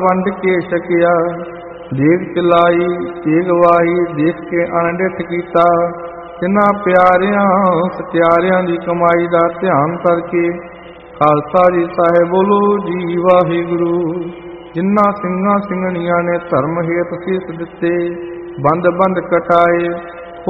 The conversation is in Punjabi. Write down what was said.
ਵੰਡ ਕੇ ਛਕਿਆ। ਦੇਗ ਚਲਾਈ ਤੇਗ ਵਾਹੀ, ਦੇਖ ਕੇ ਅਣਡਿੱਠ ਕੀਤਾ। ਤਿੰਨਾਂ ਪਿਆਰਿਆਂ ਸਤਿਆਰਿਆਂ ਦੀ ਕਮਾਈ ਦਾ ਧਿਆਨ ਕਰਕੇ ਖਾਲਸਾ ਜੀ ਸਾਹਿਬ ਬੋਲੋ ਜੀ ਵਾਹਿਗੁਰੂ। ਜਿਨ੍ਹਾਂ ਸਿੰਘਾਂ ਸਿੰਘਣੀਆਂ ਨੇ ਧਰਮ ਹੇਤ ਸੀਸ ਦਿੱਤੇ, ਬੰਦ ਬੰਦ ਕਟਾਏ,